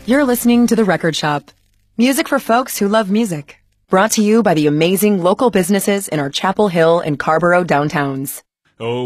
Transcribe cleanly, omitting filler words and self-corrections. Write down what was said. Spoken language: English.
You're listening to The Record Shop. Music for folks who love music. Brought to you by the amazing local businesses in our Chapel Hill and Carborough downtowns. Oh,